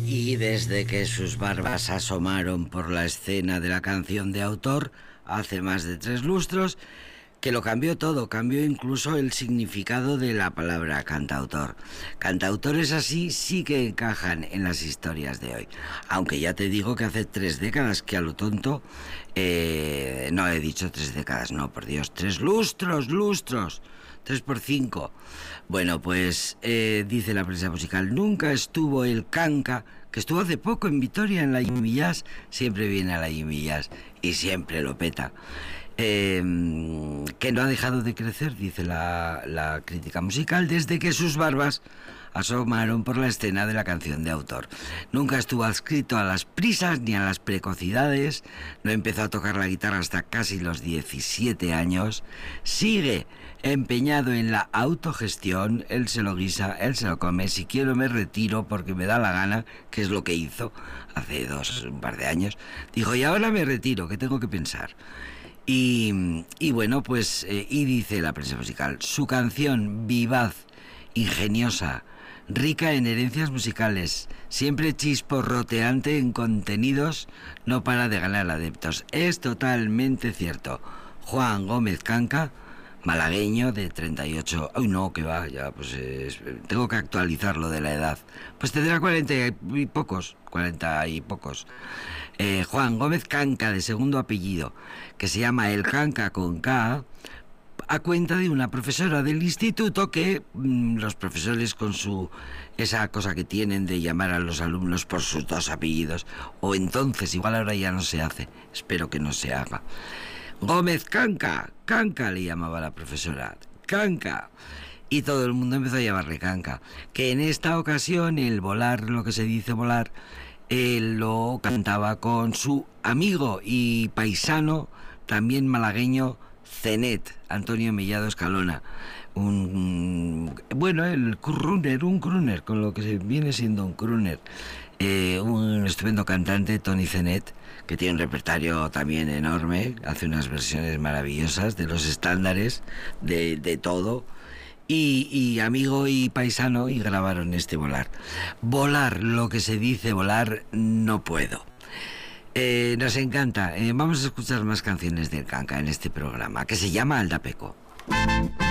Y desde que sus barbas asomaron por la escena de la canción de autor, hace más de 3 lustros, que lo cambió todo, cambió incluso el significado de la palabra cantautor. Cantautores así sí que encajan en las historias de hoy. Aunque ya te digo que hace 3 décadas que a lo tonto... no he dicho 3 décadas, no, por Dios, 3 lustros, 3 por 5. Bueno, pues dice la prensa musical, nunca estuvo el canca, que estuvo hace poco en Vitoria, en la Jimmy Jazz, siempre viene a la Jimmy Jazz y siempre lo peta. Que no ha dejado de crecer, dice la crítica musical, desde que sus barbas asomaron por la escena de la canción de autor. Nunca estuvo adscrito a las prisas ni a las precocidades, no empezó a tocar la guitarra hasta casi los 17 años, sigue empeñado en la autogestión, él se lo guisa, él se lo come, si quiero me retiro porque me da la gana, que es lo que hizo hace un par de años, dijo, y ahora me retiro, que tengo que pensar. Y bueno, pues, y dice la prensa musical, su canción vivaz, ingeniosa, rica en herencias musicales, siempre chisporroteante en contenidos, no para de ganar adeptos. Es totalmente cierto. Juan Gómez Canca, malagueño de 38... Uy, no, que va, ya, pues tengo que actualizar lo de la edad. Pues tendrá 40 y pocos. Juan Gómez Canca, de segundo apellido, que se llama El Canca con K, a cuenta de una profesora del instituto que los profesores con esa cosa que tienen de llamar a los alumnos por sus 2 apellidos, o entonces, igual ahora ya no se hace, espero que no se haga. Gómez Canca, Canca le llamaba la profesora, Canca. Y todo el mundo empezó a llamarle Canca. Que en esta ocasión el volar, lo que se dice volar, él lo cantaba con su amigo y paisano, también malagueño, Zenet, Antonio Mellado Escalona. Un crooner, con lo que se viene siendo un crooner. Un estupendo cantante, Tony Zenet, que tiene un repertorio también enorme, hace unas versiones maravillosas de los estándares, de todo, y amigo y paisano, y grabaron este volar. Volar, lo que se dice volar, no puedo. Nos encanta, vamos a escuchar más canciones del Canca en este programa, que se llama Aldapeco.